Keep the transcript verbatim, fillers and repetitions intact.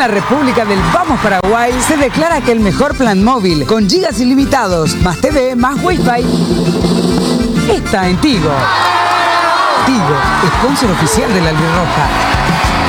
la República del Vamos Paraguay se declara que el mejor plan móvil, con gigas ilimitados, más T V, más Wi-Fi, está en Tigo. Tigo, sponsor oficial de la Albirroja.